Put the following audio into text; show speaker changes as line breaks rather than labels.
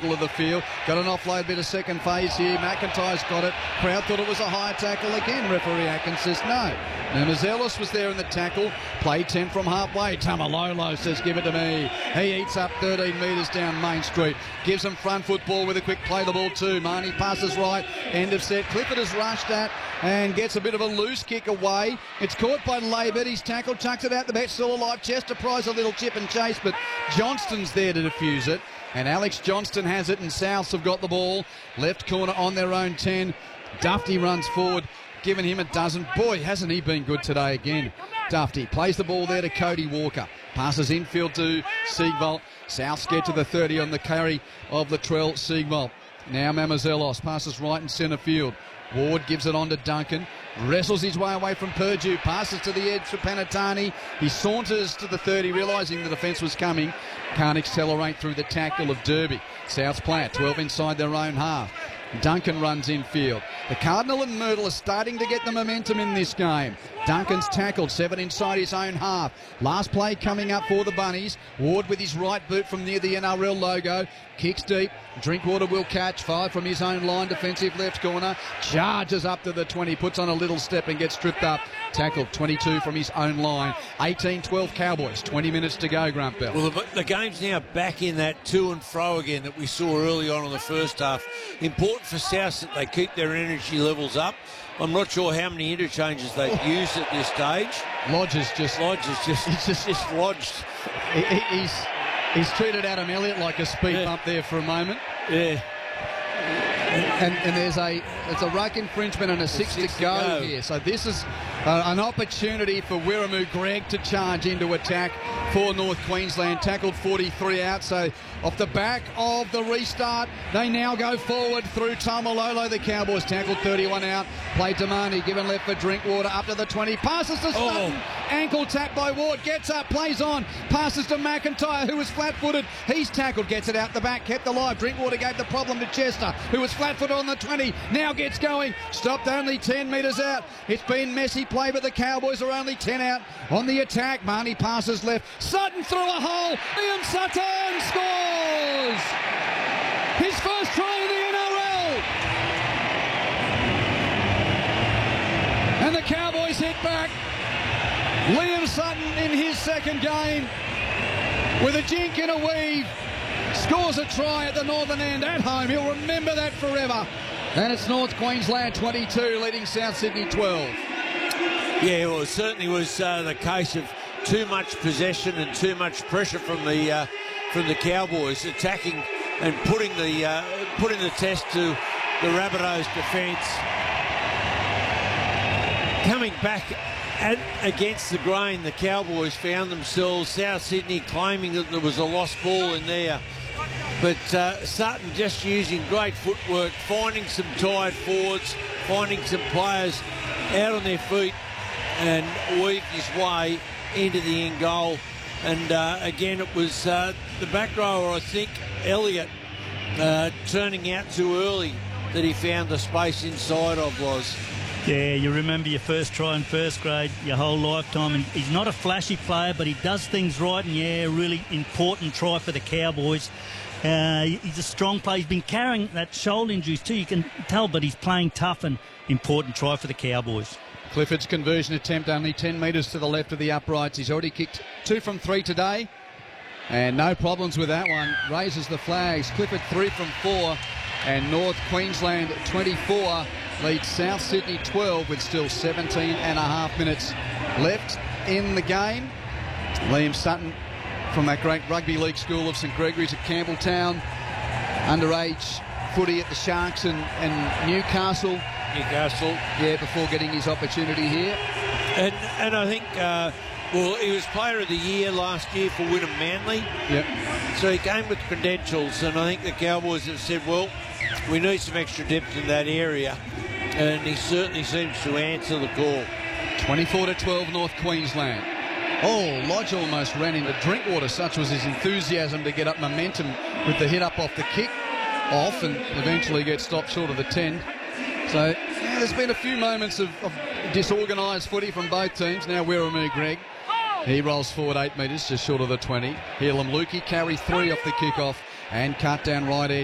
middle of the field. Got an offload bit of second phase here. McIntyre's got it. Crowd thought it was a high tackle again. Referee Atkins says no. Now Mazelis was there in the tackle. Play 10 from halfway. Tamalolo says give it to me. He eats up 13 metres down Main Street. Gives him front football with a quick play the ball too. Marnie passes right. End of set. Clifford is rushed at and gets a bit of a loose kick away. It's caught by Labour. He's tackled, chucks it out the back, still alive. Chester Price a little chip and chase, but Johnston's there to defuse it. And Alex Johnston has it, and Souths have got the ball. Left corner on their own 10. Dufty runs forward, giving him a dozen. Boy, hasn't he been good today again. Dufty plays the ball there to Cody Walker. Passes infield to Siegwald. Souths get to the 30 on the carry of Latrell Siegwald. Now Mamazelos passes right in centre field. Ward gives it on to Duncan. Wrestles his way away from Purdue. Passes to the edge for Panatani. He saunters to the 30, realising the defence was coming. Can't accelerate through the tackle of Derby. Souths play it, 12 inside their own half. Duncan runs infield. The Cardinal and Myrtle are starting to get the momentum in this game. Duncan's tackled, 7 inside his own half. Last play coming up for the Bunnies. Ward with his right boot from near the NRL logo. Kicks deep. Drinkwater will catch. 5 from his own line. Defensive left corner. Charges up to the 20. Puts on a little step and gets stripped up. Tackled, 22 from his own line. 18-12 Cowboys. 20 minutes to go, Grunt Bell.
Well, the game's now back in that to and fro again that we saw early on in the first half. Important for South that they keep their energy levels up. I'm not sure how many interchanges they've used at this stage.
Lodge is just
lodged.
He's treated Adam Elliott like a speed bump there for a moment.
Yeah.
And there's a ruck infringement and a six to go here. So this is an opportunity for Wiremu Greg to charge into attack for North Queensland. Tackled 43 out. So off the back of the restart, they now go forward through Tamalolo. The Cowboys tackled 31 out. Play to Marnie, given left for Drinkwater up to the 20. Passes to Sutton. Ankle tap by Ward. Gets up, plays on. Passes to McIntyre, who was flat-footed. He's tackled, gets it out the back, kept alive. Drinkwater gave the problem to Chester, who was flat-footed on the 20. Now gets going. Stopped only 10 metres out. It's been messy play, but the Cowboys are only 10 out on the attack. Marnie passes left. Sutton through a hole. Liam Sutton scores! His first try in the NRL. And the Cowboys hit back. Liam Sutton in his second game with a jink and a weave. Scores a try at the northern end at home. He'll remember that forever. And it's North Queensland 22 leading South Sydney 12.
Yeah, well, it certainly was the case of too much possession and too much pressure from the Cowboys attacking and putting the test to the Rabbitohs' defence. Coming back against the grain, the Cowboys found themselves, South Sydney claiming that there was a lost ball in there. But Sutton just using great footwork, finding some tired forwards, finding some players out on their feet and weaved his way into the end goal. And again, it was the back rower, I think, Elliott, turning out too early that he found the space inside of was.
Yeah, you remember your first try in first grade your whole lifetime, and he's not a flashy player, but he does things right, and yeah, really important try for the Cowboys. He's a strong player. He's been carrying that shoulder injuries too, you can tell, but he's playing tough, and important try for the Cowboys.
Clifford's conversion attempt only 10 metres to the left of the uprights. He's already kicked 2 from 3 today, and no problems with that one. Raises the flags. Clifford 3 from 4, and North Queensland 24 leads South Sydney 12 with still 17 and a half minutes left in the game. Liam Sutton from that great rugby league school of St Gregory's at Campbelltown. Underage footy at the Sharks and Newcastle. Yeah, before getting his opportunity here.
And I think, well, he was Player of the Year last year for Wynnum Manly.
Yep. So
he came with credentials, and I think the Cowboys have said, well, we need some extra depth in that area. And he certainly seems to answer the call.
24-12 North Queensland. Oh, Lodge almost ran into Drinkwater. Such was his enthusiasm to get up momentum with the hit up off the kick off, and eventually gets stopped short of the 10. So yeah, there's been a few moments of disorganised footy from both teams. Now Wiremu Greg. He rolls forward 8 metres, just short of the 20. Helam Lukey carry 3 off the kick-off and cut down right edge.